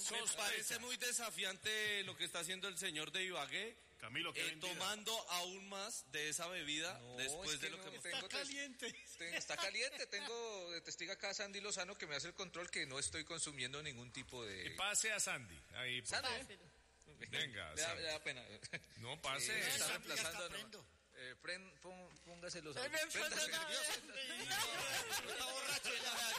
Me parece muy desafiante lo que está haciendo el señor de Ibagué. Camilo, que tomando aún más de esa bebida después de lo que está caliente. Está caliente. Tengo de testigo acá a Sandy Lozano que me hace el control que no estoy consumiendo ningún tipo de... Y pase a Sandy. Ahí, Sandy. Venga, me da pena. No pase. Está reemplazando. Póngase los audífonos. Está borracho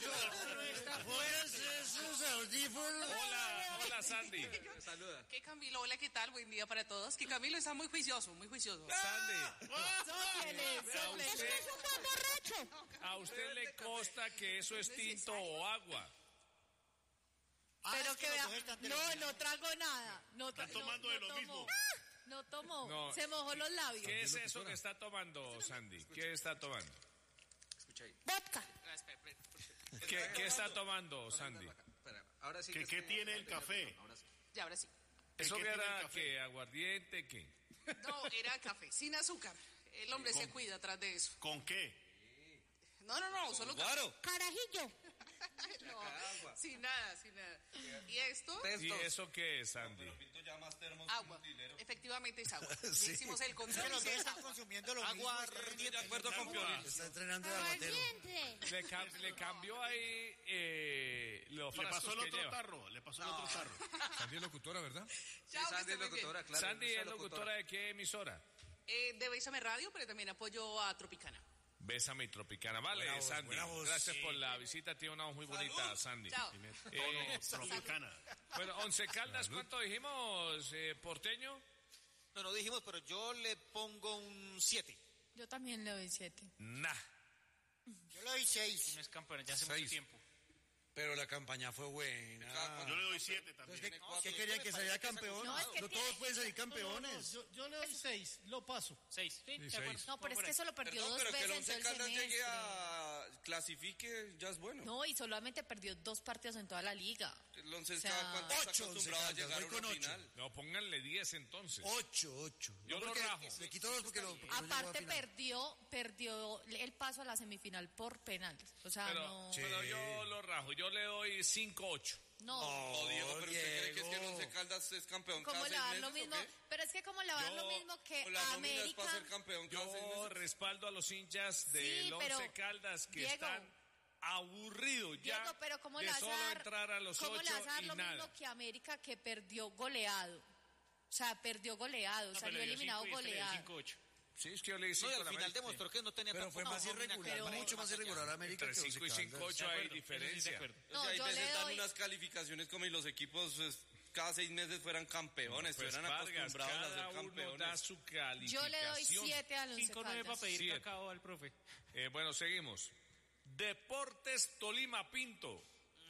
Hola Sandy. Saluda. ¿Qué Camilo? Hola, ¿qué tal? Buen día para todos. Que Camilo está muy juicioso, muy juicioso. Sandy. ¿A No, usted le consta que eso es tinto o agua? Pero que vea, no trago nada. Están tomando de lo mismo. No tomó, No. se mojó los labios. ¿Qué es eso que está tomando, Sandy? ¿Qué está tomando? Escucha ahí. Vodka. ¿Qué está tomando, Sandy? Espera, ahora sí ¿Qué tiene el café? Ahora sí. Y ahora sí. ¿Eso ¿Qué era tiene el que aguardiente, qué? No, era café, sin azúcar. El hombre se cuida atrás de eso. ¿Con qué? No, solo Claro. Carajillo. No, sin nada. ¿Y esto? ¿Y eso qué es, Sandy? Agua. Efectivamente es agua. Ya hicimos el control. Los dos están consumiendo lo mismo. Agua, de acuerdo con Piolín. Está entrenando de aguatero. Le cambió ahí los Le frascos pasó el que otro lleva. tarro, le pasó el otro tarro. Sandy es locutora, ¿verdad? Chao, que Sandy esté es muy bien. locutora, claro. Sandy esa es locutora de qué emisora? De Bésame Radio, pero también apoyo a Tropicana. Bésame y Tropicana. Vale, Buena voz, Sandy. buena voz. Gracias por la visita. Tiene una voz muy bonita, Sandy. Chao. Tropicana. Bueno, Once Caldas, ¿cuánto dijimos, porteño? No dijimos, pero yo le pongo un 7. Yo también le doy 7. Nah. Yo le doy 6. No es campeón, ya hace 6. mucho tiempo. Pero la campaña fue buena. Yo le doy 7 también. Entonces, ¿qué querían que saliera campeón? No, es que todos pueden salir campeones. Yo le doy 6, lo paso. 6. Sí, de seis. acuerdo. No, pero es que eso lo perdió Perdón, dos pero que veces el en Once todo el Caldas llegue semestre. a clasifique, ya es bueno. No, y solamente perdió 2 partidos en toda la liga. El Once O sea, cada cuánto está 8 acostumbrado a Once llegar a Caldas, voy una con 8. final. No, pónganle 10 entonces. 8. Yo lo rajo. Le quito 2 porque lo llegó a Aparte final. perdió el paso a la semifinal por penales. O sea, no. Pero yo lo rajo. Yo le doy 5-8. No. Oh, Diego, pero usted cree que es que el Diego. Once Caldas es campeón ¿Cómo cada le va a 6 dar lo meses, mismo? ¿o qué? Pero es que como le va a dar lo mismo que O la a nómina es para ser América. campeón cada 6 Yo meses. respaldo a los hinchas Sí, del pero, Once Caldas que Diego, están aburridos ya Diego, pero ¿cómo de le vas solo a dar, entrar a los ¿cómo 8 le vas a dar y lo nada. mismo que América que perdió goleado? O sea, perdió goleado, salió eliminado goleado. 5-8. Sí, es que yo le hice No, y al con final América. demostró que no tenía Pero fue tampoco más una nómina irregular, que- mucho más irregular América Entre que 5 y Once Caldas. 5-8 hay diferencia. O No, sea, hay yo le veces dan doy- unas calificaciones como si los equipos cada 6 meses fueran campeones, Pues estuvieran Vargas, acostumbrados a cada ser uno da campeones. su calificación. Yo le doy 7 al Once 5-9 para Caldas. pedir 7. cacao al profe. Bueno, seguimos. Deportes Tolima Pinto.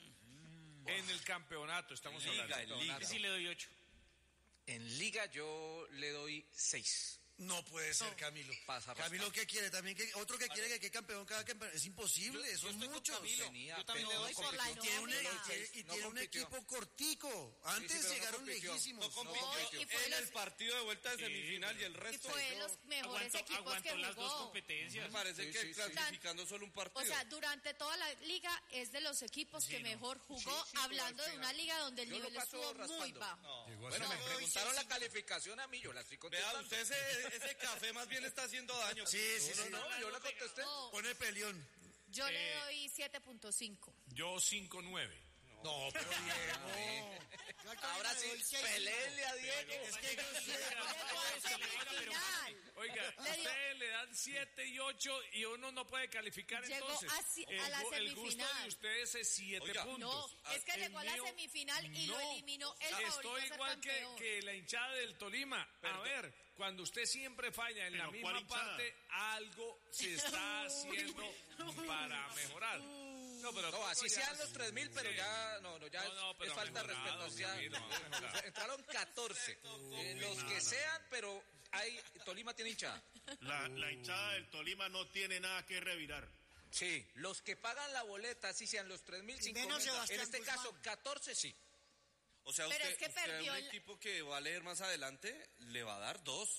En el campeonato estamos hablando. En Liga. Yo sí le doy 8. En Liga yo le doy 6. No puede ser, Camilo. Pasa, Camilo, ¿qué quiere? También otro que quiere que quede campeón cada campeón. Es imposible, son muchos. Yo también le doy por la Tiene un, nómina. y No tiene un compitió. equipo cortico. Antes pero no llegaron compitió. lejísimos. No compitió. No, y fue en los- el partido de vuelta de semifinal y el Y resto. fue de los mejores equipos que las dos jugó. competencias. Me parece Sí, que sí, sí. clasificando solo un partido. O sea, durante toda la liga es de los equipos que mejor jugó, hablando de una liga donde el Yo lo nivel paso estuvo muy raspando. bajo. Llegó a Bueno, ser- me preguntaron la calificación a mí, yo la estoy Vea, contestando. usted ese café más bien está haciendo daño. Sí, sí, sí. No, yo la contesté. No, Pone peleón. yo le doy 7.5. Yo 5-9. No, pero Diego. Ahora sí, peleenle a Diego. Es que Llegó a semifinal. Oiga, Le dio- ustedes le dan 7 y 8 y uno no puede calificar Llegó entonces. a la El gusto semifinal. de ustedes es 7 Oiga, puntos. No, es que El llegó a la mío, semifinal y lo no. eliminó el favorito Estoy a ser igual campeón. que la hinchada del Tolima. A ver, cuando usted siempre falla en la Pero, ¿cuál misma hinchada? parte, algo se está haciendo para mejorar. No, pero No, así ya- sean los 3.000, pero Sí. ya, ya No, pero es falta de mejorado, respeto. Ya, Camilo, mejorado. entraron 14. Los que sean, pero Tolima tiene hinchada. La hinchada del Tolima no tiene nada que revirar. Sí, los que pagan la boleta, así sean los 3.000, Y 5.000. menos En Sebastián este Guzmán. caso, 14 sí. O sea, Pero usted, es que usted a perdió un el- equipo que va a leer más adelante le va a dar 2.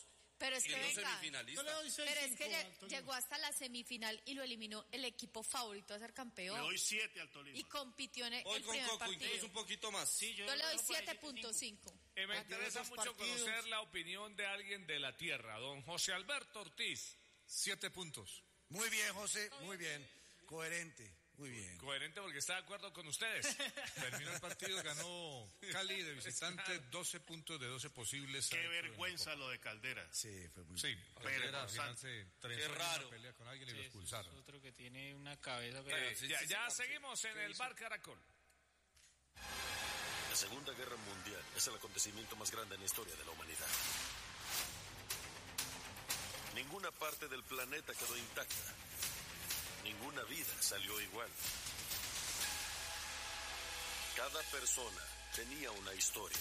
Pero es que Siendo venga, semifinalista. Yo le doy 6-5 pero es que al Tolima. llegó hasta la semifinal y lo eliminó el equipo favorito a ser Le campeón. doy 7 al Tolima. Y compitió en el Hoy con primer Coco partido. incluso un poquito más. Sí, Yo le doy no puedo decir 7.5. Me Ah, interesa esos mucho partidos. conocer la opinión de alguien de la tierra, don José Alberto Ortiz. 7 puntos. Muy bien, José, muy bien. Coherente, muy bien. Coherente porque está de acuerdo con ustedes. Terminó el partido, ganó Cali de visitante, 12 puntos de 12 posibles. Qué adentro de la vergüenza lo de Caldera. Sí, fue muy Sí, Pero, al final se trenzó en una raro. pelea con alguien y lo Es expulsaron. otro que tiene una cabeza. Ya seguimos en el Bar Caracol. La Segunda Guerra Mundial es el acontecimiento más grande en la historia de la humanidad. Ninguna parte del planeta quedó intacta. Ninguna vida salió igual. Cada persona tenía una historia.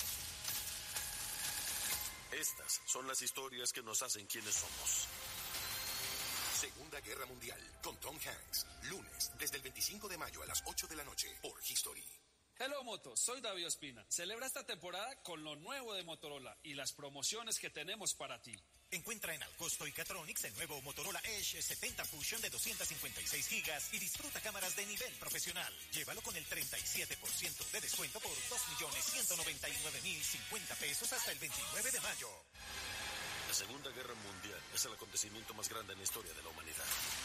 Estas son las historias que nos hacen quienes somos. Segunda Guerra Mundial, con Tom Hanks. Lunes, desde el 25 de mayo a las 8 de la noche, por History. Hello Moto, soy David Ospina. Celebra esta temporada con lo nuevo de Motorola y las promociones que tenemos para ti. Encuentra en Alcosto y Catronics el nuevo Motorola Edge 70 Fusion de 256 gigas y disfruta cámaras de nivel profesional. Llévalo con el 37% de descuento por 2.199.050 pesos hasta el 29 de mayo. La Segunda Guerra Mundial es el acontecimiento más grande en la historia de la humanidad.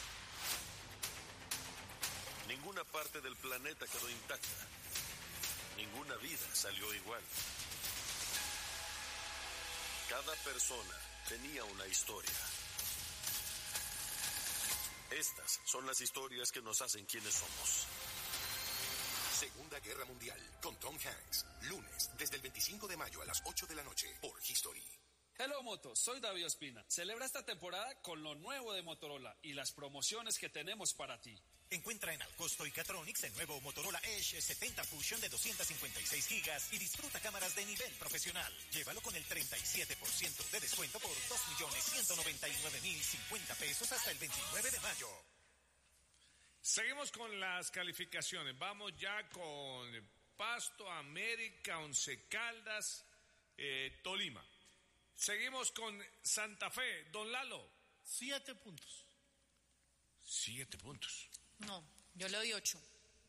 Ninguna parte del planeta quedó intacta. Ninguna vida salió igual. Cada persona tenía una historia. Estas son las historias que nos hacen quienes somos. Segunda Guerra Mundial, con Tom Hanks. Lunes, desde el 25 de mayo a las 8 de la noche, por History. Hello Moto, soy David Ospina. Celebra esta temporada con lo nuevo de Motorola y las promociones que tenemos para ti. Encuentra en Alcosto y Catronics el nuevo Motorola Edge 70 Fusion de 256 gigas y disfruta cámaras de nivel profesional. Llévalo con el 37% de descuento por 2.199.050 pesos hasta el 29 de mayo. Seguimos con las calificaciones. Vamos ya con Pasto, América, Once Caldas, Tolima. Seguimos con Santa Fe. Don Lalo. 7 puntos. 7 puntos. No, yo le doy 8.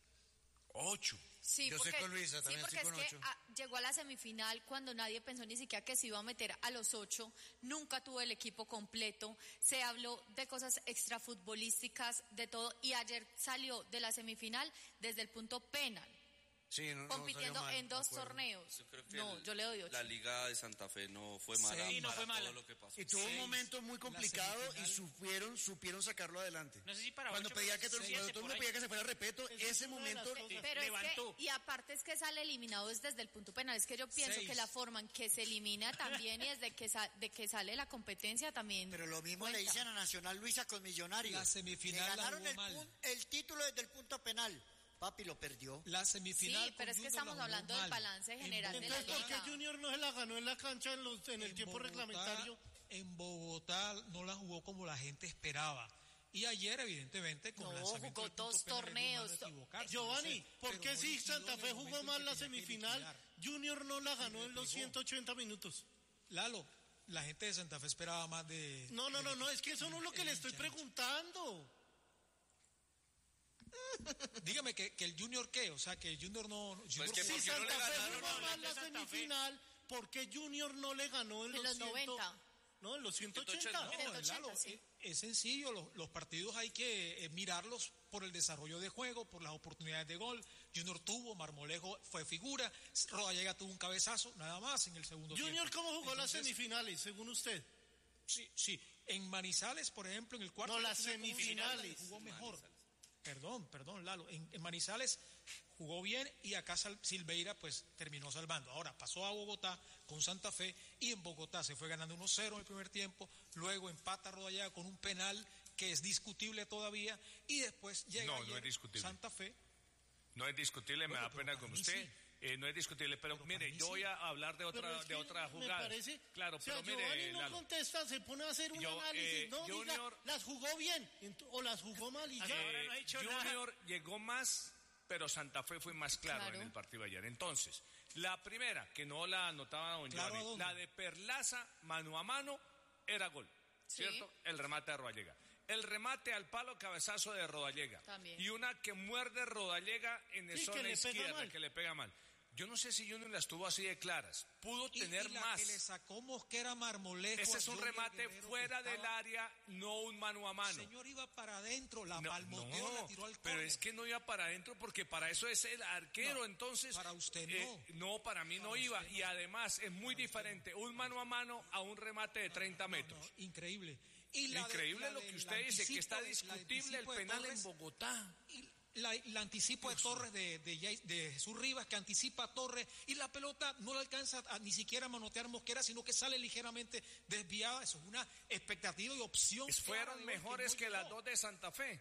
8. Sí, Yo porque, sé con Luisa, también sí, estoy porque con es que 8. llegó a la semifinal cuando nadie pensó ni siquiera que se iba a meter a los 8. Nunca tuvo el equipo completo. Se habló de cosas extrafutbolísticas, de todo. Y ayer salió de la semifinal desde el punto penal. Sí, no, compitiendo salió mal, en 2 de acuerdo. torneos. Yo creo que Yo le doy 8. La Liga de Santa Fe no fue mala Sí, no para fue mala. todo lo que pasó. Y tuvo un 6, momento muy complicado la y semifinal. supieron sacarlo adelante. No sé si para Cuando 8, pedía pero que todo el 7 mundo por ahí. pedía que se fuera a repeto, Esa es ese una de las momento cosas. Pero levantó. es que, y aparte es que sale eliminado desde el punto penal. Es que yo pienso 6. que la forma en que se elimina también y desde que, de que sale la competencia también. Pero lo mismo cuenta. le dicen a Nacional Luisa con Millonarios. La semifinal Le la ganaron jugó mal. el título desde el punto penal. Papi lo perdió. La semifinal. Sí, pero es que estamos hablando del balance general de la Entonces, ¿por qué liga? Junior no se la ganó en la cancha en el tiempo reglamentario? En Bogotá no la jugó como la gente esperaba. Y ayer, evidentemente, con No, lanzamiento jugó del punto 2 penal, torneos. ellos van a equivocarse, Giovanni, no sé, ¿por pero qué no si liquidó Santa en Fe el jugó momento mal en la que tenía que semifinal? liquidar? Junior no la ganó en los replegó. 180 minutos. Lalo, la gente de Santa Fe esperaba más de... No, es que eso no es lo que le estoy preguntando. Dígame que el Junior qué, o sea, que el Junior no... Junior que Si ¿por qué no le Santa Fe ganaron jugó a mal la semifinal, ¿por qué Junior no le ganó en los 90? No, en los 180. No, 180, Lalo, sí. es sencillo, los partidos hay que mirarlos por el desarrollo de juego, por las oportunidades de gol. Junior tuvo, Marmolejo fue figura, Rodallega tuvo un cabezazo, nada más en el segundo tiempo. Junior, ¿cómo jugó las Entonces, semifinales, según usted? Sí, en Manizales, por ejemplo, en el cuarto... No, de las final con semifinales. jugó mejor. Perdón, Lalo. En Manizales jugó bien y acá Silveira pues terminó salvando. Ahora pasó a Bogotá con Santa Fe y en Bogotá se fue ganando 1-0 en el primer tiempo, luego empata Rodallega con un penal que es discutible todavía y después llega No, no ayer es discutible. Santa Fe. No es discutible, me Bueno, da pero pena para con mí usted. sí. No es discutible, pero Pero mire, para mí yo sí. voy a hablar de Pero otra, es de que otra me jugada. parece, Claro, o sea, pero Giovanni mire, no Lalo, contesta, se pone a hacer un análisis. No, Junior, diga, las jugó bien o las jugó mal y ya. Junior llegó más, pero Santa Fe fue más claro en el partido ayer. Entonces, la primera, que no la anotaba don ¿Claro Giovanni, a dónde? la de Perlaza, mano a mano, era gol, ¿cierto? El remate de Rodallega. El remate al palo, cabezazo de Rodallega. También. Y una que muerde Rodallega en el zona izquierda, que le pega mal. Yo no sé si Junior las tuvo así de claras. Pudo tener y la más. que le sacó Mosquera Marmolejo. Ese es un Junior remate Guerrero, fuera del área, no un mano a mano. El señor iba para adentro, la palmoteó, la tiró al pero córner. es que no iba para adentro porque para eso es el arquero, No, entonces... para usted no. No, para mí no iba. Y además es muy diferente un mano a mano a un remate de 30 metros. No, increíble. Increíble lo que usted dice, que está discutible el penal en Bogotá. La anticipo de Torres de Jesús Rivas, que anticipa a Torres, y la pelota no le alcanza ni siquiera a manotear Mosquera, sino que sale ligeramente desviada. Eso es una expectativa y opción. Fueron mejores que las dos de Santa Fe.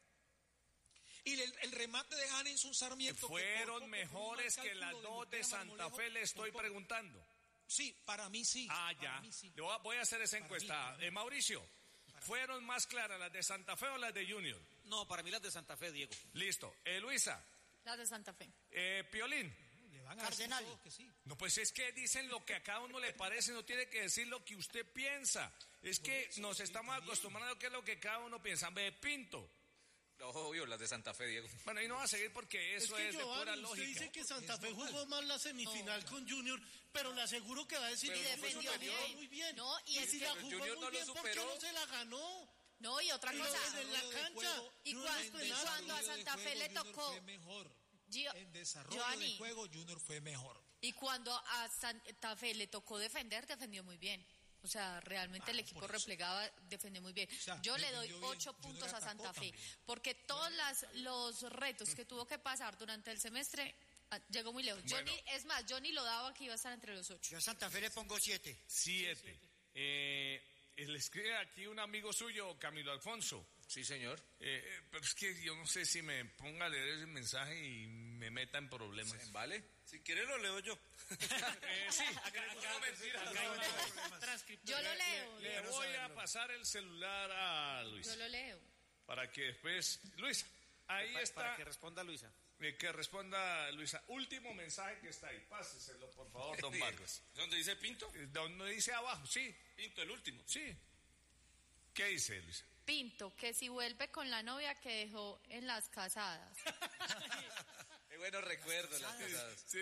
Y el remate de Janenson Sarmiento. Fueron mejores que las dos de Santa Fe, le estoy preguntando. Sí, para mí sí. Ya. Sí. Voy a hacer esa encuesta. Mauricio, ¿fueron más claras las de Santa Fe o las de Junior? No, para mí las de Santa Fe, Diego. Listo. Luisa. Las de Santa Fe. Piolín. Le van a decir todos que sí. No, pues es que dicen lo que a cada uno le parece, no tiene que decir lo que usted piensa. Es que nos estamos acostumbrando a que es lo que cada uno piensa. Pinto. No, obvio, las de Santa Fe, Diego. Bueno, y no va a seguir porque eso es de Giovanni, pura usted lógica. dice que Santa Fe jugó mal la semifinal con Junior, pero le aseguro que va a decir y que defendió bien. muy bien. No, y es si que la jugó Junior muy no lo bien, ¿por qué superó? no se la ganó? No, y otra cosa. En la cancha. Y cuando a Santa Fe le tocó. Fue mejor. En desarrollo Giovanni, del juego, Junior fue mejor. Y cuando a Santa Fe le tocó defender, defendió muy bien. O sea, realmente el equipo replegaba, defendió muy bien. O sea, yo le doy defendió bien, 8 puntos Junior a Santa atacó Fe, también. porque todos los retos que tuvo que pasar durante el semestre llegó muy lejos. Bueno. Yo ni lo daba que iba a estar entre los 8. Yo a Santa Fe le pongo 7. 7. Le escribe aquí un amigo suyo, Camilo Alfonso. Sí, señor. Pero es que yo no sé si me ponga a leer ese mensaje y me meta en problemas. ¿Vale? Si quiere lo leo yo. Sí. No, mentira. Yo lo leo. Le voy a pasar el celular a Luisa. Yo lo leo. Para que después... Luisa, ahí está. Para que responda Luisa. Que responda Luisa. Último mensaje que está ahí. Páseselo, por favor, don Vargas. ¿Dónde dice Pinto? Donde dice abajo, sí. Pinto, el último. Sí. ¿Qué dice, Luisa? Pinto, que si vuelve con la novia que dejó en las casadas. Qué buenos recuerdos las casadas. Sí.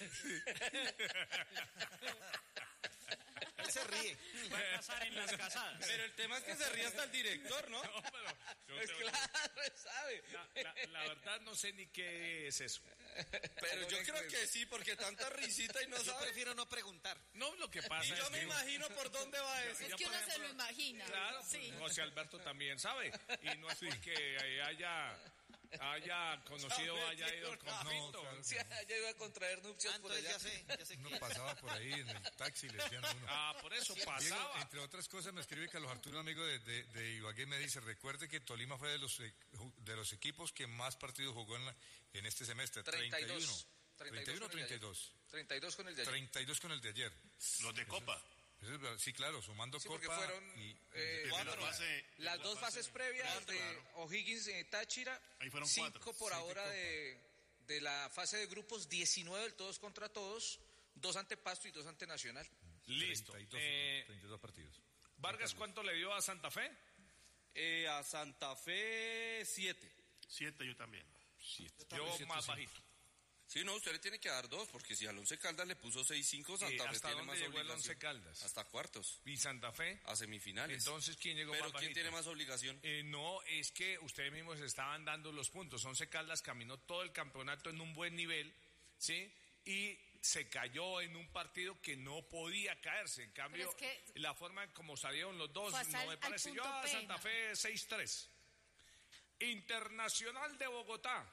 Él se ríe. Va a pasar en las casadas. Pero el tema es que se ríe hasta el director, ¿no? No, pero yo Es claro, sabe. la verdad no sé ni qué es eso. Pero yo creo que sí, porque tanta risita y no Yo sabe. prefiero no preguntar. No, lo que pasa Y es yo me que... imagino por dónde va eso. Es que uno se lo imagina. Claro, Sí. José Alberto también sabe. Y no es porque haya conocido o haya ido con Pinto. claro. Sí, ya iba a contraer nupcias por allá. Ya sé Uno quién. pasaba por ahí en el taxi y le decían a uno. Por eso Diego, pasaba. entre otras cosas, me escribe Carlos Arturo, un amigo de Ibagué, me dice, recuerde que Tolima fue de los equipos que más partidos jugó en este semestre. 32. 31 o 32. 32 con el de ayer. 32 con el de ayer. Los de Copa. Sí, claro, sumando Sí, Copa. porque fueron las dos fases previas de O'Higgins Táchira. Ahí fueron 5 4. por ahora de la fase de grupos, 19 del todos contra todos, 2 ante Pasto y 2 ante Nacional. Listo. 32 partidos. Vargas, ¿cuánto le dio a Santa Fe? A Santa Fe 7. 7 yo también. Yo más bajito. Sí, no, usted le tiene que dar 2, porque si al Once Caldas le puso 6-5, Santa Fe ¿Hasta tiene dónde más llegó el obligación. Once Caldas? Hasta cuartos. ¿Y Santa Fe? A semifinales. Entonces, ¿quién llegó Pero más bajito? ¿quién tiene más obligación? No, es que ustedes mismos estaban dando los puntos. Once Caldas caminó todo el campeonato en un buen nivel, ¿sí? Y se cayó en un partido que no podía caerse. En cambio, Pero es que la forma como salieron los dos, fue hasta no me al parece. Yo punto a Santa pena. Fe 6-3. Internacional de Bogotá.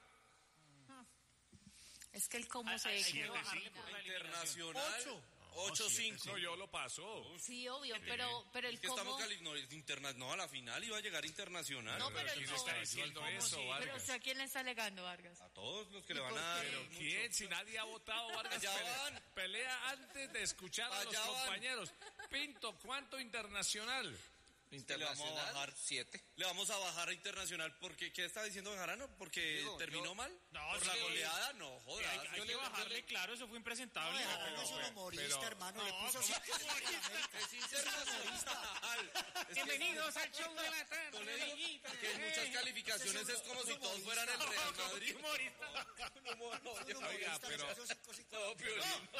Es que el cómo se Hay que quedó bajarle al por final. la eliminación. Internacional 8-5. No, yo lo paso. Sí, obvio, pero el Que estamos cómo... no, a la final iba a llegar Internacional. No, pero el ¿Quién cómo... está diciendo eso, Pero, Vargas? o sea, ¿quién le está alegando, Vargas? A todos los que le van a dar. Pero ¿quién? Si nadie ha votado, Vargas Allá van. pelea antes de escuchar a los Allá van. compañeros. Pinto, ¿cuánto Internacional? Internacional, le vamos a bajar 7. Le vamos a bajar a Internacional porque, ¿qué está diciendo Bejarano? ¿Porque Digo, terminó mal? No, ¿Por sí. la goleada? No, jodas. Hay que bajarle, claro, eso fue impresentable. No, es un humorista, hermano. Le puso 5 Es internacional. Bienvenidos al show de la tarde. No le digo que en muchas calificaciones es como si todos fueran el Real Madrid. Humorista. No, Oiga, pero... No, Piolín.